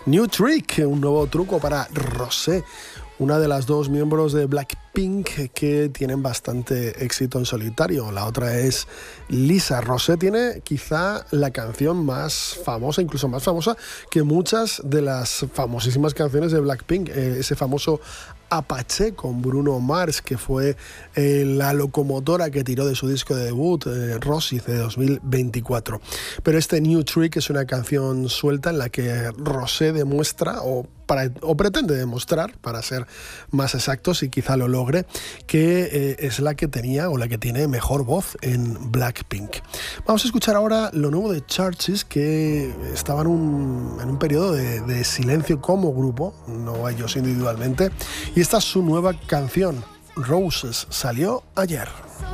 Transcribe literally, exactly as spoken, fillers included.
New Trick, un nuevo truco para Rosé, una de las dos miembros de Blackpink que tienen bastante éxito en solitario. La otra es Lisa. Rosé tiene quizá la canción más famosa, incluso más famosa que muchas de las famosísimas canciones de Blackpink. Eh, ese famoso Apache con Bruno Mars, que fue eh, la locomotora que tiró de su disco de debut, eh, Rosy, de dos mil veinticuatro. Pero este New Trick es una canción suelta en la que Rosé demuestra, o, para, o pretende demostrar, para ser más exactos y quizá lo logre, que eh, es la que tenía o la que tiene mejor voz en Blackpink. Vamos a escuchar ahora lo nuevo de Churches, que estaba en un, en un periodo de, de silencio como grupo, no ellos individualmente. Y esta es su nueva canción, Roses, salió ayer.